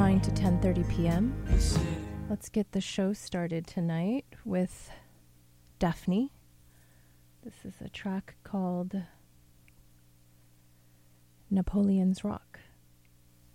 9 to 10:30 p.m. Let's get the show started tonight with Daphne. This is a track called Napoleon's Rock.